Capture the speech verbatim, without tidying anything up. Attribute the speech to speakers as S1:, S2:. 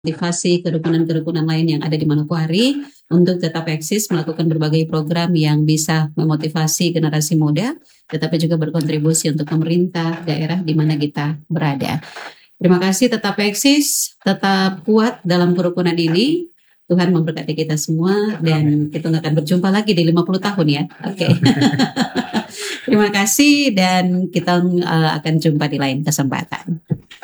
S1: motivasi kerukunan-kerukunan lain yang ada di Manokwari untuk tetap eksis melakukan berbagai program yang bisa memotivasi generasi muda, tetapi juga berkontribusi untuk pemerintah daerah di mana kita berada. Terima kasih, tetap eksis, tetap kuat dalam kerukunan ini. Tuhan memberkati kita semua dan kita akan berjumpa lagi di lima puluh tahun ya. Oke. Okay. Terima kasih dan kita uh, akan jumpa di lain kesempatan.